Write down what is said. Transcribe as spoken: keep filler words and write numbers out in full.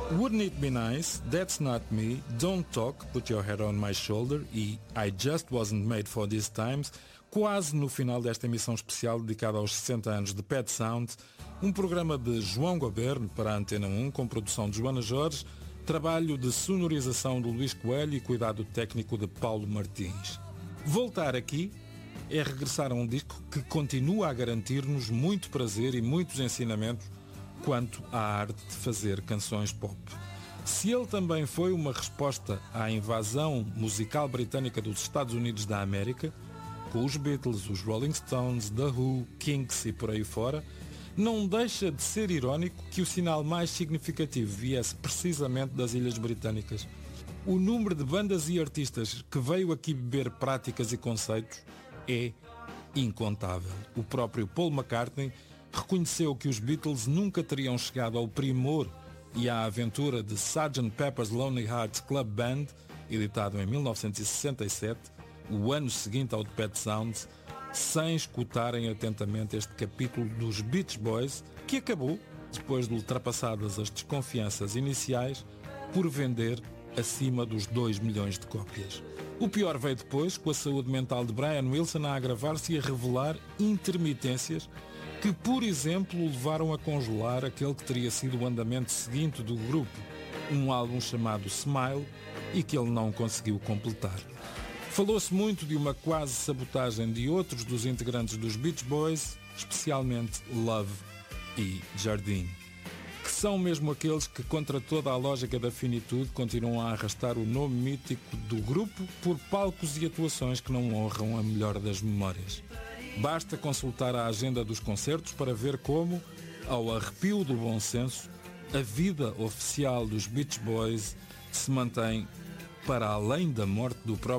Wouldn't It Be Nice, That's Not Me, Don't Talk, Put Your Head on My Shoulder e I Just Wasn't Made for These Times, quase no final desta emissão especial dedicada aos sessenta anos de Pet Sound, um programa de João Goberno para a Antena um, com produção de Joana Jorge, trabalho de sonorização de Luís Coelho e cuidado técnico de Paulo Martins. Voltar aqui é regressar a um disco que continua a garantir-nos muito prazer e muitos ensinamentos quanto à arte de fazer canções pop. Se ele também foi uma resposta à invasão musical britânica dos Estados Unidos da América, com os Beatles, os Rolling Stones, The Who, Kinks e por aí fora, não deixa de ser irónico que o sinal mais significativo viesse precisamente das Ilhas Britânicas. O número de bandas e artistas que veio aqui beber práticas e conceitos é incontável. O próprio Paul McCartney reconheceu que os Beatles nunca teriam chegado ao primor e à aventura de sergeant Pepper's Lonely Hearts Club Band, editado em mil novecentos e sessenta e sete, o ano seguinte ao de Pet Sounds, sem escutarem atentamente este capítulo dos Beach Boys, que acabou, depois de ultrapassadas as desconfianças iniciais, por vender acima dos dois milhões de cópias. O pior veio depois, com a saúde mental de Brian Wilson a agravar-se e a revelar intermitências que, por exemplo, o levaram a congelar aquele que teria sido o andamento seguinte do grupo, um álbum chamado Smile, e que ele não conseguiu completar. Falou-se muito de uma quase sabotagem de outros dos integrantes dos Beach Boys, especialmente Love e Jardine, que são mesmo aqueles que, contra toda a lógica da finitude, continuam a arrastar o nome mítico do grupo por palcos e atuações que não honram a melhor das memórias. Basta consultar a agenda dos concertos para ver como, ao arrepio do bom senso, a vida oficial dos Beach Boys se mantém para além da morte do próprio